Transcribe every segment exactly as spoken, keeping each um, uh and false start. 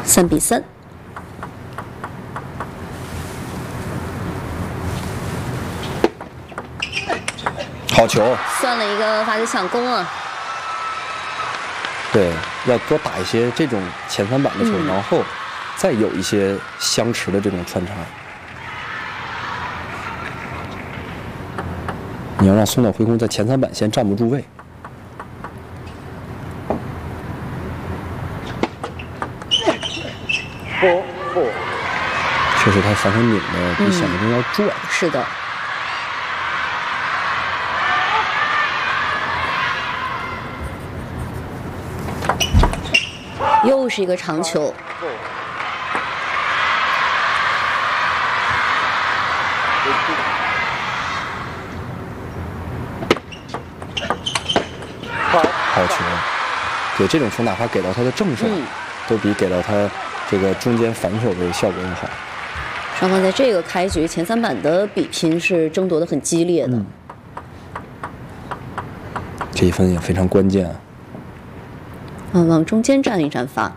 三比三。 好球， 算了一个发球抢攻啊。 对，要多打一些这种前三板的球， 嗯、 然后再有一些相持的这种穿插。你要让松岛辉空在前三板先站不住位。 不不， 确实他防守拧的比想象中要转。 嗯、是的。又是一个长球。 好球，对这种球哪怕给到他的正手， 嗯、 都比给到他这个中间反手的效果要好。 双方在这个开局前三板的比拼是争夺的很激烈的。 嗯、这一分也非常关键啊。 嗯，往中间站一站发。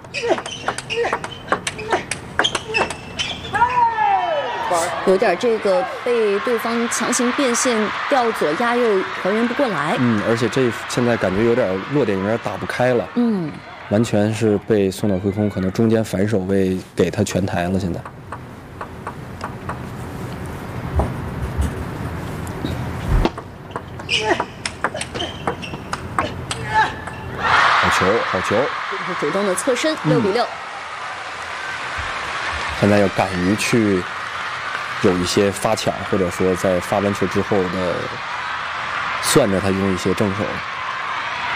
有点这个被对方强行变线调左压右还原不过来。 嗯，而且这现在感觉有点落点有点打不开了。 嗯， 完全是被松岛辉空可能中间反手位给他全台了。现在。好球，好球！ 这是主动的侧身，六比六。 现在要敢于去有一些发抢，或者说在发完球之后的算着他用一些正手。